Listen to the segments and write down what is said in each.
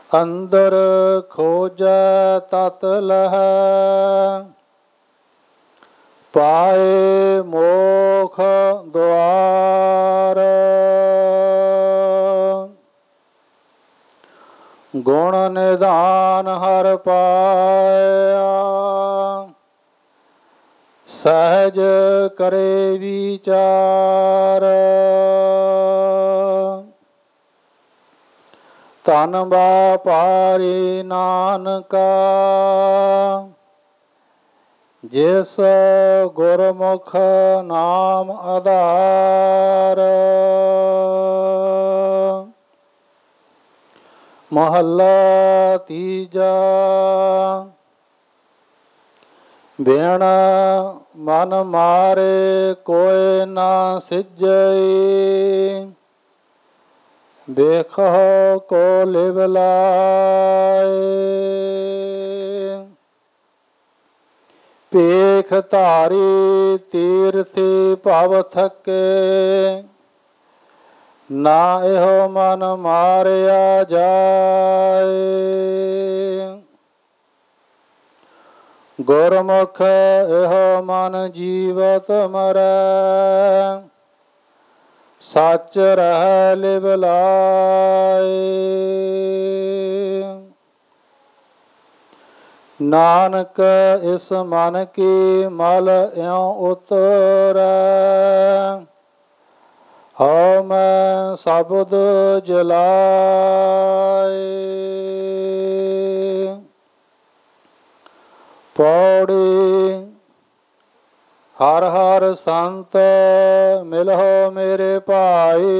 ਅੰਦਰ ਖੋਜੈ ਤਤ ਲਹੈ, ਪਾਏ ਮੋਖ ਦੁਆਰ। ਗੁਣ ਨਿਧਾਨ ਹਰਿ ਪਾਇਆ, ਸਹਿਜ ਕਰੇ ਵਿਚਾਰ। ਧਨ ਵਾਪਾਰੀ ਨਾਨਕਾ, ਜਿਸ ਗੁਰਮੁਖ ਨਾਮ ਆਧਾਰ। ਮਹੱਲਾ ਤੀਜਾ। ਬਿਨ ਮਨ ਮਾਰੇ ਕੋਇ ਨਾ ਸਿਜਈ, ਵੇਖੋ ਕੋ ਲਿਵ ਲਾਏ। ਭੇਖ ਧਾਰੀ ਤੀਰਥੀ ਭਵ ਥਕੇ, ਨਾ ਇਹੋ ਮਨ ਮਾਰਿਆ ਜਾਏ। ਗੁਰਮੁਖ ਇਹੋ ਮਨ ਜੀਵਤ ਮਰੈ, ਸੱਚ ਰਹਿ ਲਿਵ ਲਾਏ। ਨਾਨਕ ਇਸ ਮਨ ਕੀ ਮਲ ਇਉ ਉਤਰੈ, ਹਉ ਮੈਂ ਸ਼ਬਦ ਜਲਾਏ। ਪੌੜੀ। ਹਰ ਹਰ ਸੰਤ ਮਿਲਹੁ ਮੇਰੇ ਭਾਈ,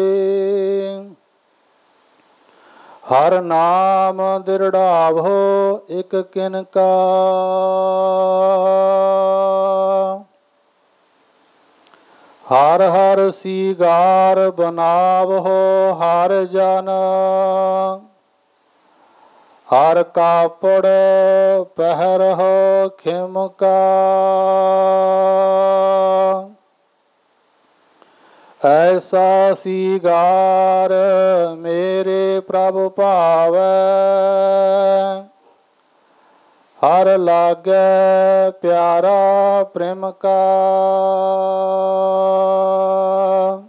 ਹਰ ਨਾਮ ਦਿਰੜਾਵੋ ਇਕ ਕਿਨਕਾ। ਹਰ ਹਰ ਸੀਗਾਰ ਬਨਾਵੋ ਹਰ ਜਨ, ਹਰ ਕਾਪੜ ਪਹਿਰਹੁ ਖਿਮਕਾ। ਐਸਾ ਸੀਗਾਰ ਮੇਰੇ ਪ੍ਰਭ ਭਾਵੈ, ਹਰ ਲਾਗੈ ਪਿਆਰਾ ਪ੍ਰੇਮ ਕਾ।